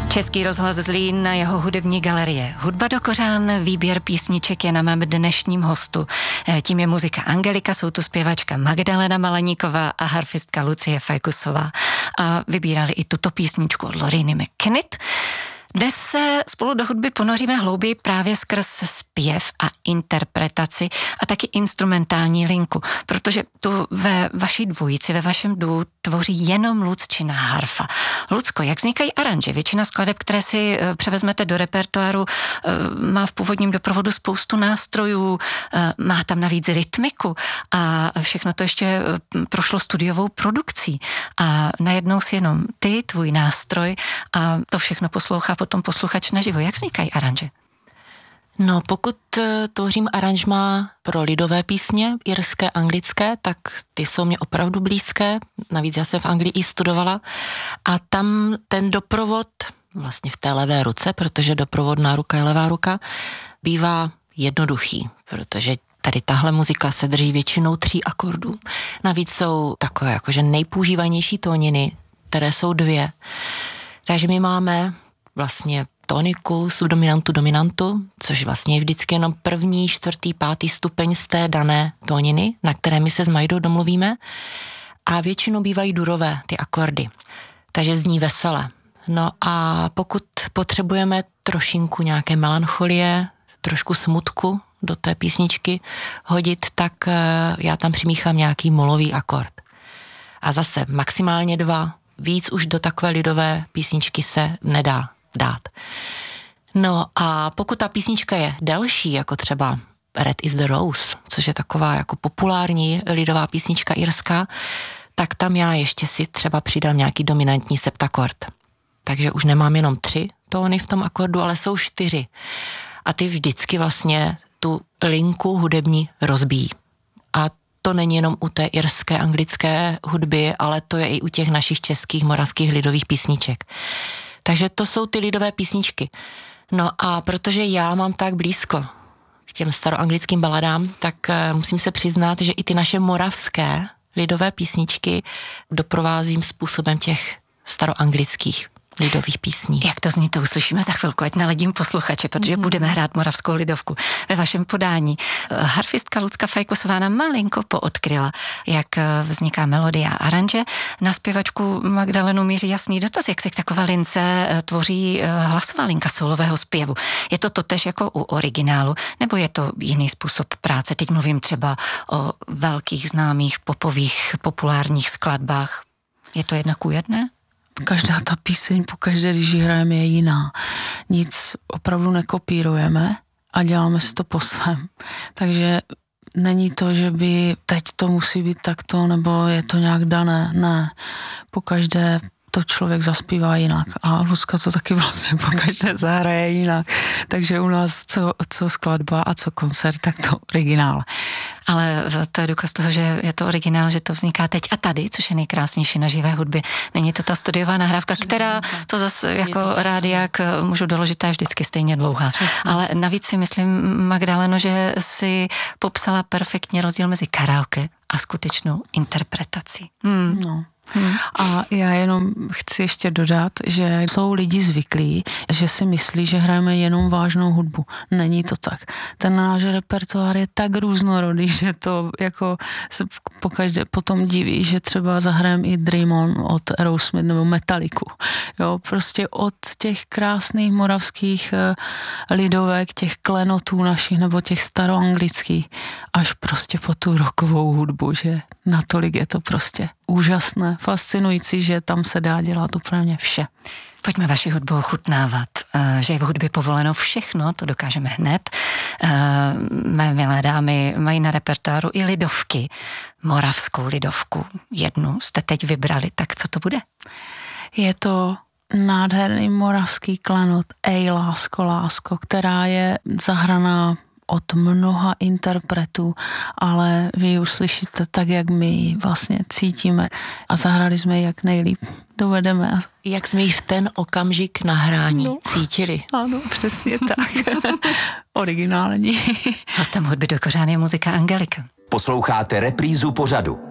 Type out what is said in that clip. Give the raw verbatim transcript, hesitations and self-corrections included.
Český rozhlas Zlín na jeho hudební galerie. Hudba do kořán, výběr písniček je na mém dnešním hostu. Tím je muzika Angelika, jsou tu zpěvačka Magdalena Malaníková a harfistka Lucie Fajkusová. A vybírali i tuto písničku od Loriny McKennitt. Dnes se spolu do hudby ponoříme hlouběji právě skrz zpěv a interpretaci a taky instrumentální linku, protože tu ve vaší dvojici, ve vašem duo tvoří jenom Lucčina harfa. Lucko, jak vznikají aranže? Většina skladeb, které si převezmete do repertoáru, má v původním doprovodu spoustu nástrojů, má tam navíc rytmiku a všechno to ještě prošlo studiovou produkcí. A najednou si jenom ty, tvůj nástroj a to všechno poslouchá potom posluchač naživo. Jak vznikají aranže? No, pokud tvořím aranžma pro lidové písně, irské, anglické, tak ty jsou mě opravdu blízké. Navíc já jsem v Anglii i studovala. A tam ten doprovod, vlastně v té levé ruce, protože doprovodná ruka je levá ruka, bývá jednoduchý, protože tady tahle muzika se drží většinou tří akordů. Navíc jsou takové jakože nejpoužívanější tóniny, které jsou dvě. Takže my máme vlastně toniku, subdominantu, dominantu, což vlastně je vždycky jenom první, čtvrtý, pátý stupeň z té dané tóniny, na které my se s Majdou domluvíme. A většinou bývají durové ty akordy. Takže zní vesele. No a pokud potřebujeme trošinku nějaké melancholie, trošku smutku do té písničky hodit, tak já tam přimíchám nějaký molový akord. A zase maximálně dva, víc už do takové lidové písničky se nedá dát. No a pokud ta písnička je delší, jako třeba Red is the Rose, což je taková jako populární lidová písnička irská, tak tam já ještě si třeba přidám nějaký dominantní septakord. Takže už nemám jenom tři tóny v tom akordu, ale jsou čtyři. A ty vždycky vlastně tu linku hudební rozbíjí. A to není jenom u té irské, anglické hudby, ale to je i u těch našich českých, moravských lidových písniček. Takže to jsou ty lidové písničky. No a protože já mám tak blízko k těm staroanglickým baladám, tak musím se přiznat, že i ty naše moravské lidové písničky doprovázím způsobem těch staroanglických lidových písní. Jak to zní, to uslyšíme za chvilku, ať naladím posluchače, protože mm. budeme hrát moravskou lidovku ve vašem podání. Harfistka Lucka Fajkusová nám malinko poodkryla, jak vzniká melodie a aranže. Na zpěvačku Magdalenu míří jasný dotaz, jak se k takové lince tvoří hlasová linka solového zpěvu. Je to totéž jako u originálu, nebo je to jiný způsob práce? Teď mluvím třeba o velkých známých popových populárních skladbách. Je to jedna ku jedné? Každá ta píseň, pokaždé, když ji hrajeme, je jiná. Nic opravdu nekopírujeme a děláme si to po svém. Takže není to, že by teď to musí být takto, nebo je to nějak dané. Ne. Pokaždé to člověk zaspívá jinak a Lucka to taky vlastně pokaždé zahraje jinak. Takže u nás co, co skladba a co koncert, tak to originál. Ale to je důkaz toho, že je to originál, že to vzniká teď a tady, což je nejkrásnější na živé hudbě. Není to ta studiová nahrávka, která to zase jako rádiák můžu doložit, je vždycky stejně dlouhá. Přesně. Ale navíc si myslím, Magdaleno, že si popsala perfektně rozdíl mezi karaoke a skutečnou interpretací. Hmm. No. Hmm. A já jenom chci ještě dodat, že jsou lidi zvyklí, že si myslí, že hrajeme jenom vážnou hudbu. Není to tak. Ten náš repertoár je tak různorodý, že to jako se pokaždé potom diví, že třeba zahrajeme i Dream On od Aerosmith nebo Metalliku. Jo, prostě od těch krásných moravských lidovek, těch klenotů našich nebo těch staroanglických, až prostě po tu rockovou hudbu, že natolik je to prostě úžasné, fascinující, že tam se dá dělat úplně vše. Pojďme vaši hudbu ochutnávat, že je v hudbě povoleno všechno, to dokážeme hned. Mé milé dámy mají na repertoáru i lidovky, moravskou lidovku. Jednu jste teď vybrali, tak co to bude? Je to nádherný moravský klenot Ej lásko, lásko, která je zahraná od mnoha interpretů, ale vy ji uslyšíte tak, jak my ji vlastně cítíme a zahrali jsme ji jak nejlíp dovedeme. Jak jsme ji v ten okamžik nahrání no, cítili. Ano, přesně tak. Originální. Hostem hudby do kořán je muzika Angelika. Posloucháte reprízu pořadu.